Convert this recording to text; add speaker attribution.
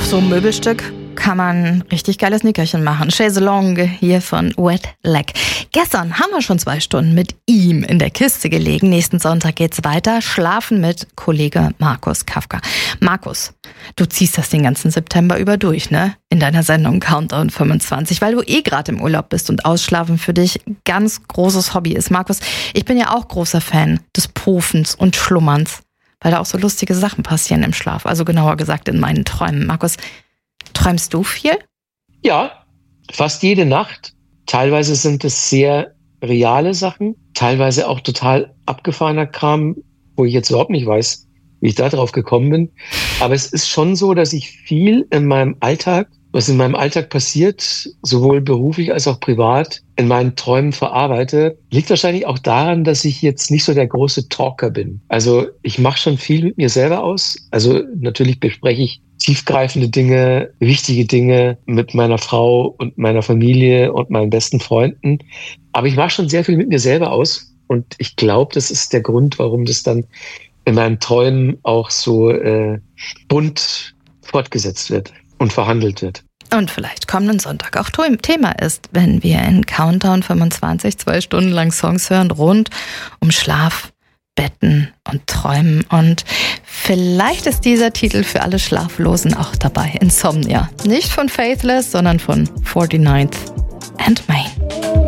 Speaker 1: so einem Möbelstück kann man richtig geiles Nickerchen machen. Chaiselongue hier von Wet Leg. Gestern haben wir schon 2 Stunden mit ihm in der Kiste gelegen. Nächsten Sonntag geht's weiter. Schlafen mit Kollege Markus Kafka. Markus, du ziehst das den ganzen September über durch, ne? In deiner Sendung Countdown 25, weil du gerade im Urlaub bist und Ausschlafen für dich ganz großes Hobby ist. Markus, ich bin ja auch großer Fan des Pofens und Schlummerns, weil da auch so lustige Sachen passieren im Schlaf. Also genauer gesagt in meinen Träumen. Markus, träumst du viel?
Speaker 2: Ja, fast jede Nacht. Teilweise sind es sehr reale Sachen, teilweise auch total abgefahrener Kram, wo ich jetzt überhaupt nicht weiß, wie ich da drauf gekommen bin. Aber es ist schon so, dass ich viel in meinem Alltag, was in meinem Alltag passiert, sowohl beruflich als auch privat, in meinen Träumen verarbeite. Liegt wahrscheinlich auch daran, dass ich jetzt nicht so der große Talker bin. Also ich mache schon viel mit mir selber aus. Also natürlich bespreche ich tiefgreifende Dinge, wichtige Dinge mit meiner Frau und meiner Familie und meinen besten Freunden. Aber ich mache schon sehr viel mit mir selber aus. Und ich glaube, das ist der Grund, warum das dann in meinen Träumen auch so bunt fortgesetzt wird und verhandelt wird.
Speaker 1: Und vielleicht kommenden Sonntag auch Thema ist, wenn wir in Countdown 25 2 Stunden lang Songs hören rund um Schlaf, Betten und Träumen. Und vielleicht ist dieser Titel für alle Schlaflosen auch dabei. Insomnia. Nicht von Faithless, sondern von 49th and Main.